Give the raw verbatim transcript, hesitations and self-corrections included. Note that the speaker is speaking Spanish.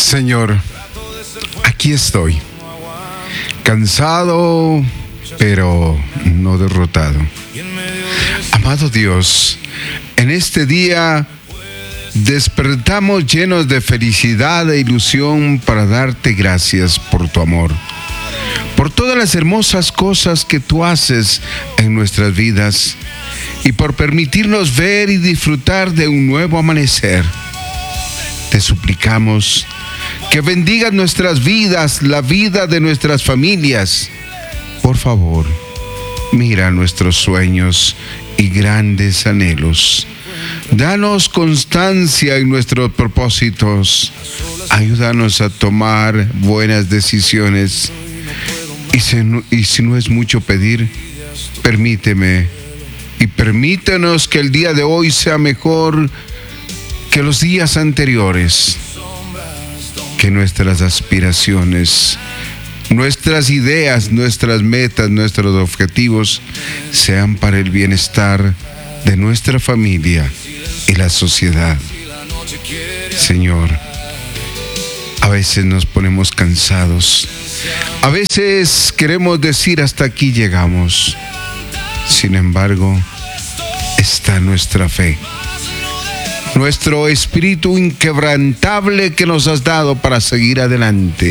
Señor, aquí estoy, cansado, pero no derrotado. Amado Dios, en este día despertamos llenos de felicidad e ilusión para darte gracias por tu amor, por todas las hermosas cosas que tú haces en nuestras vidas y por permitirnos ver y disfrutar de un nuevo amanecer. Te suplicamos que bendigas nuestras vidas, la vida de nuestras familias. Por favor, mira nuestros sueños y grandes anhelos. Danos constancia en nuestros propósitos. Ayúdanos a tomar buenas decisiones. Y si no, y si no es mucho pedir, permíteme y permítenos que el día de hoy sea mejor que los días anteriores. Que nuestras aspiraciones, nuestras ideas, nuestras metas, nuestros objetivos sean para el bienestar de nuestra familia y la sociedad. Señor, a veces nos ponemos cansados, a veces queremos decir hasta aquí llegamos. Sin embargo, está nuestra fe, nuestro espíritu inquebrantable que nos has dado para seguir adelante.